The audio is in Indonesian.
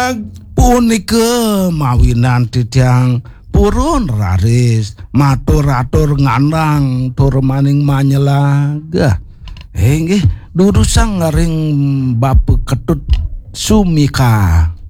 Punika mawinan titiang purun raris matur-atur ngandang tur maning manyelag. Nggih dudu sang ngaring Bapak Ketut Sumika.